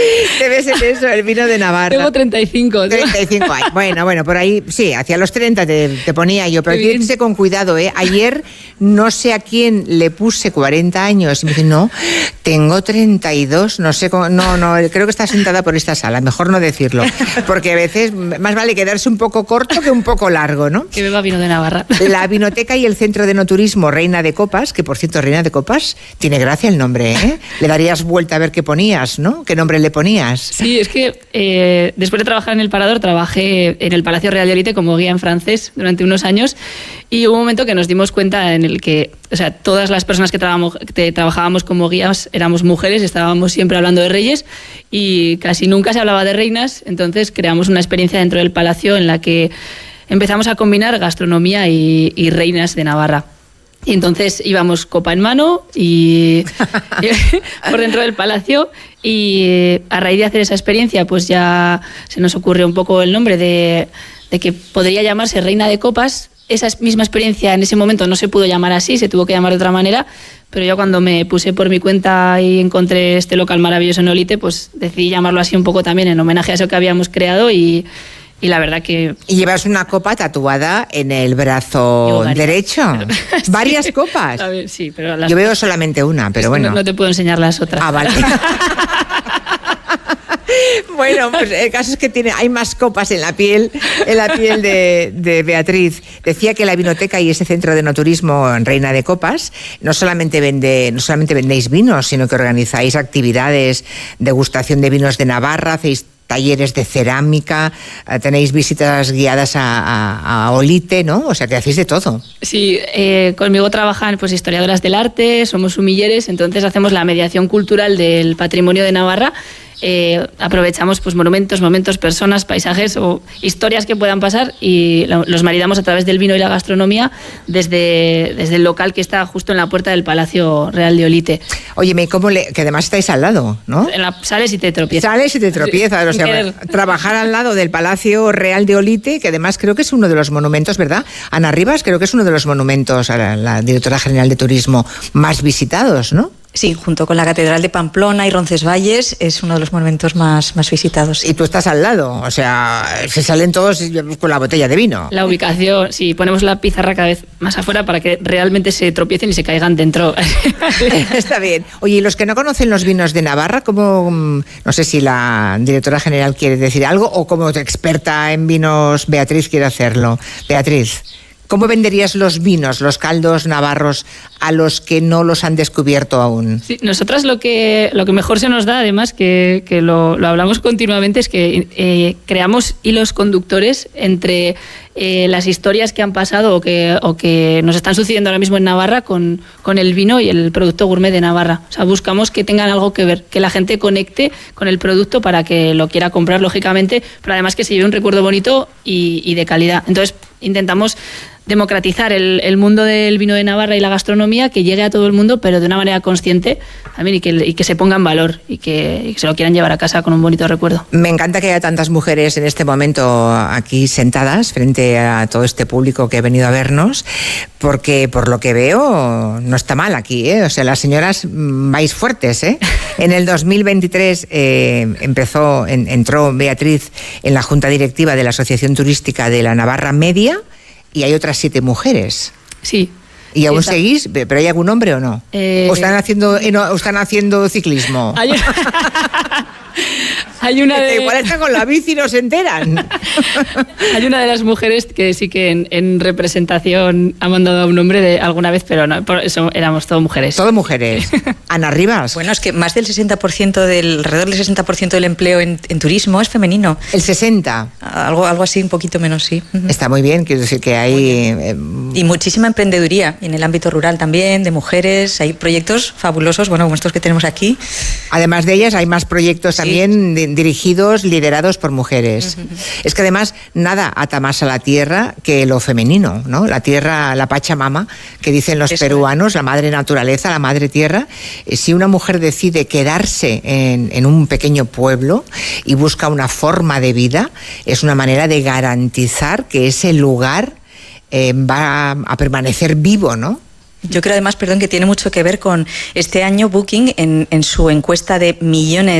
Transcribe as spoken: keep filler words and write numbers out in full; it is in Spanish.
Debe ser eso, el vino de Navarra. Tengo treinta y cinco. ¿no? treinta y cinco años. Bueno, bueno, por ahí, sí, hacia los treinta te, te ponía yo, pero fíjense con cuidado, ¿eh? Ayer no sé a quién le puse cuarenta años y me dice, no, tengo treinta y dos, no sé cómo, no, no, creo que está sentada por esta sala, mejor no decirlo, porque a veces más vale quedarse un poco corto que un poco largo, ¿no? Que beba vino de Navarra. La Vinoteca y el Centro de Enoturismo Reina de Copas, que por cierto, Reina de Copas, tiene gracia el nombre, ¿eh? Le darías vuelta a ver qué ponías, ¿no? ¿Qué nombre le ponías? Sí, es que eh, después de trabajar en el Parador, trabajé en el Palacio Real de Olite como guía en francés durante unos años y hubo un momento que nos dimos cuenta en el que, o sea, todas las personas que, trabajamos, que trabajábamos como guías éramos mujeres, estábamos siempre hablando de reyes y casi nunca se hablaba de reinas, entonces creamos una experiencia dentro del Palacio en la que empezamos a combinar gastronomía y, y reinas de Navarra. Y entonces íbamos copa en mano y, y por dentro del palacio y a raíz de hacer esa experiencia pues ya se nos ocurrió un poco el nombre de, de que podría llamarse Reina de Copas. Esa misma experiencia en ese momento no se pudo llamar así, se tuvo que llamar de otra manera, pero yo cuando me puse por mi cuenta y encontré este local maravilloso en Olite, pues decidí llamarlo así un poco también en homenaje a eso que habíamos creado y... Y la verdad que... Y llevas una copa tatuada en el brazo derecho. Sí. ¿Varias copas? A ver, sí, pero las... Yo veo solamente una, pero bueno. No, no te puedo enseñar las otras. Ah, vale. Bueno, pues el caso es que tiene, hay más copas en la piel, en la piel de, de Beatriz. Decía que la Vinoteca y ese centro de enoturismo en Reina de Copas no solamente vende, no solamente vendéis vinos, sino que organizáis actividades, degustación de vinos de Navarra, hacéis talleres de cerámica, tenéis visitas guiadas a, a, a Olite, ¿no? O sea, que hacéis de todo. Sí, eh, conmigo trabajan pues historiadoras del arte, somos sumilleres, entonces hacemos la mediación cultural del patrimonio de Navarra. Eh, aprovechamos pues monumentos, momentos, personas, paisajes o historias que puedan pasar y lo, los maridamos a través del vino y la gastronomía desde, desde el local que está justo en la puerta del Palacio Real de Olite. Óyeme, ¿cómo le, que además estáis al lado, ¿no? En la, sales y te tropiezas. Sales y te tropiezas, o sea, trabajar al lado del Palacio Real de Olite, que además creo que es uno de los monumentos, ¿verdad? Ana Rivas, creo que es uno de los monumentos, la, la directora general de turismo, más visitados, ¿no? Sí, junto con la Catedral de Pamplona y Roncesvalles es uno de los monumentos más, más visitados. Sí. Y tú estás al lado, o sea, se salen todos con la botella de vino. La ubicación, sí, ponemos la pizarra cada vez más afuera para que realmente se tropiecen y se caigan dentro. Está bien. Oye, y los que no conocen los vinos de Navarra, ¿cómo, no sé si la directora general quiere decir algo o como experta en vinos Beatriz quiere hacerlo? Beatriz, ¿cómo venderías los vinos, los caldos navarros, a los que no los han descubierto aún? Sí, nosotras lo que, lo que mejor se nos da, además, que, que lo, lo hablamos continuamente, es que eh, creamos hilos conductores entre eh, las historias que han pasado o que, o que nos están sucediendo ahora mismo en Navarra con, con el vino y el producto gourmet de Navarra. O sea, buscamos que tengan algo que ver, que la gente conecte con el producto para que lo quiera comprar, lógicamente, pero además que se lleve un recuerdo bonito y, y de calidad. Entonces, intentamos democratizar el, el mundo del vino de Navarra y la gastronomía, que llegue a todo el mundo, pero de una manera consciente también y que, y que se ponga en valor y que, y que se lo quieran llevar a casa con un bonito recuerdo. Me encanta que haya tantas mujeres en este momento aquí sentadas frente a todo este público que ha venido a vernos, porque por lo que veo no está mal aquí, ¿eh? O sea, las señoras vais fuertes, ¿eh? En el dos mil veintitrés eh, empezó, en, entró Beatriz en la Junta Directiva de la Asociación Turística de la Navarra Media y hay otras siete mujeres. Sí. ¿Y aún seguís? ¿Pero hay algún hombre o no? Eh... ¿O están haciendo, o están haciendo ciclismo? Hay... Hay una de... Igual están con la bici y no se enteran. Hay una de las mujeres que sí que en, en representación ha mandado a un hombre de alguna vez, pero no, por eso éramos todo mujeres. Todo mujeres. Ana Rivas. Bueno, es que más del sesenta por ciento del, alrededor del sesenta por ciento del empleo en, en turismo es femenino. ¿El sesenta? Algo, algo así, un poquito menos, sí. Está muy bien, quiero decir que hay... Eh, y muchísima emprendeduría en el ámbito rural también, de mujeres. Hay proyectos fabulosos, bueno, como estos que tenemos aquí. Además de ellas, hay más proyectos sí. también de, dirigidos, liderados por mujeres. Uh-huh. Es que además nada ata más a la tierra que lo femenino, ¿no? La tierra, la Pachamama, que dicen los Eso peruanos, es. La madre naturaleza, la madre tierra. Si una mujer decide quedarse en, en un pequeño pueblo y busca una forma de vida, es una manera de garantizar que ese lugar eh, va a permanecer vivo, ¿no? Yo creo además, perdón, que tiene mucho que ver con este año Booking en, en su encuesta de millones